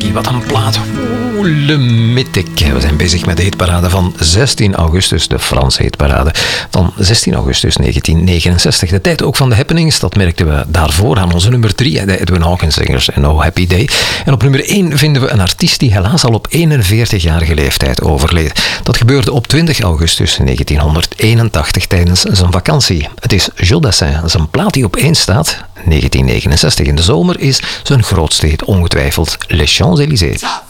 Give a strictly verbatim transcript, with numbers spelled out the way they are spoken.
Jackie, wat een plaat. Oeh, le mythique. We zijn bezig met de hitparade van zestien augustus, de Franse hitparade van zestien augustus negentien negenenzestig. De tijd ook van de happenings, dat merkten we daarvoor aan onze nummer drie, de Edwin Hawkins Singers en No Happy Day. En op nummer één vinden we een artiest die helaas al op eenenveertigjarige leeftijd overleed. Dat gebeurde op twintig augustus negentienhonderdeenentachtig tijdens zijn vakantie. Het is Jules Dassin. Zijn plaat die op één staat, negentien negenenzestig in de zomer, is zijn grootste hit ongetwijfeld Les Champs-Élysées.